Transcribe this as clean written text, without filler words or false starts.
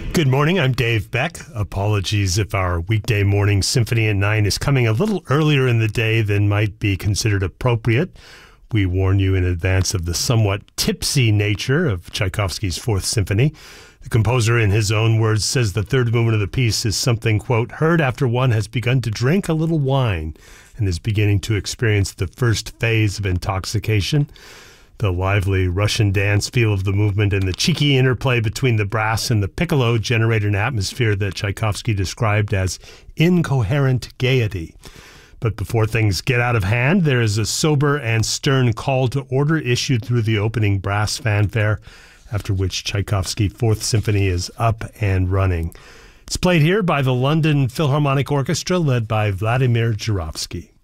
Good morning, I'm Dave Beck. Apologies if our weekday morning Symphony at 9 is coming a little earlier in the day than might be considered appropriate. We warn you in advance of the somewhat tipsy nature of Tchaikovsky's Fourth Symphony. The composer, in his own words, says the third movement of the piece is something, quote, heard after one has begun to drink a little wine and is beginning to experience the first phase of intoxication. The lively Russian dance feel of the movement and the cheeky interplay between the brass and the piccolo generate an atmosphere that Tchaikovsky described as incoherent gaiety. But before things get out of hand, there is a sober and stern call to order issued through the opening brass fanfare, after which Tchaikovsky's Fourth Symphony is up and running. It's played here by the London Philharmonic Orchestra, led by Vladimir Jurowski.